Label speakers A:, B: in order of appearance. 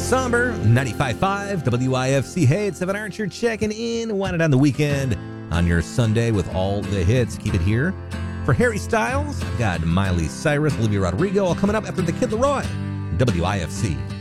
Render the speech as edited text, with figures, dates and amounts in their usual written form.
A: Somber, 95.5 WIFC. Hey, it's Evan Archer checking in, winding down the weekend on your Sunday with all the hits. Keep it here. For Harry Styles, I've got Miley Cyrus, Olivia Rodrigo, all coming up after the Kid Laroi. WIFC.